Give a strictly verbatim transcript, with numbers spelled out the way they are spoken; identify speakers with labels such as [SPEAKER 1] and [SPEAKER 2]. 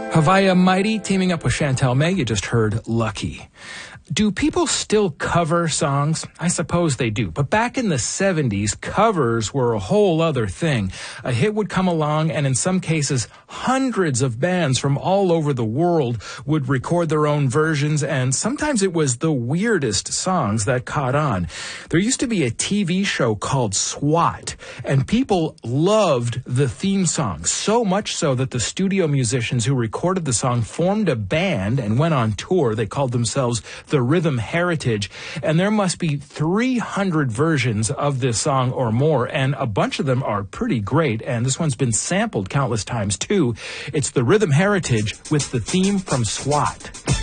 [SPEAKER 1] Havaya Mighty teaming up with Chantel May. You just heard Lucky. Do people still cover songs? I suppose they do. But back in the seventies, covers were a whole other thing. A hit would come along, and in some cases, hundreds of bands from all over the world would record their own versions, and sometimes it was the weirdest songs that caught on. There used to be a T V show called SWAT, and people loved the theme song, so much so that the studio musicians who recorded the song formed a band and went on tour. They called themselves the Rhythm Heritage, and there must be three hundred versions of this song or more, and a bunch of them are pretty great, and this one's been sampled countless times too. It's the Rhythm Heritage with the theme from SWAT.